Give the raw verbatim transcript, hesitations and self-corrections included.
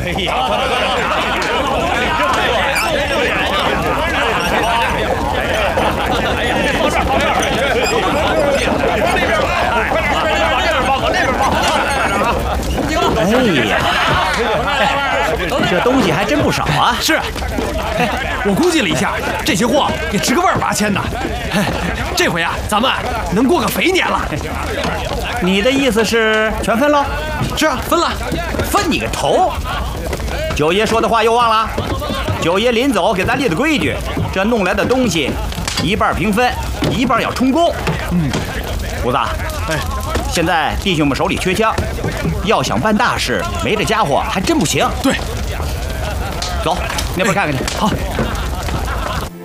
哎呀，这东西还真不少啊！ 是，哎，我估计了一下，这些货也值个万八千呢。哎，这回啊，咱们能过个肥年了。 你的意思是全分了？ 是啊，分了。 分你个头！九爷说的话又忘了？九爷临走给咱立的规矩，这弄来的东西，一半平分，一半要充公。 嗯， 胡子，哎，现在弟兄们手里缺枪，要想办大事，没这家伙还真不行。 对， 走，那边看看去。 好。